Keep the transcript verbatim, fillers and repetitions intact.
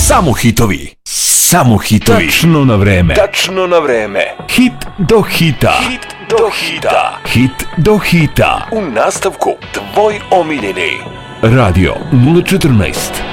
Samo hitovi. Samo hitovi. Tačno na vreme. Tačno na vreme. Hit do hita. Hit do hita. Hit do hita. U nastavku tvoj omiljeni. Radio nula četrnaest.